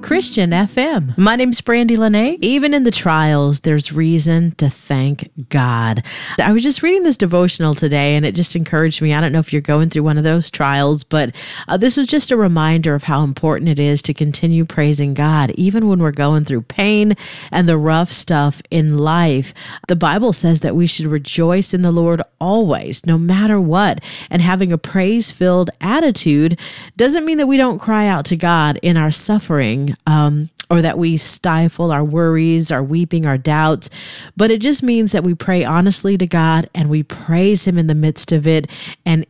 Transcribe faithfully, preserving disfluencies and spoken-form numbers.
Christian F M. My name's Brandy Lene. Even in the trials, there's reason to thank God. I was just reading this devotional today and it just encouraged me. I don't know if you're going through one of those trials, but uh, this was just a reminder of how important it is to continue praising God, even when we're going through pain and the rough stuff in life. The Bible says that we should rejoice in the Lord always, no matter what. And having a praise-filled attitude doesn't mean that we don't cry out to God in our suffering, um, or that we stifle our worries, our weeping, our doubts, but it just means that we pray honestly to God and we praise Him in the midst of it. And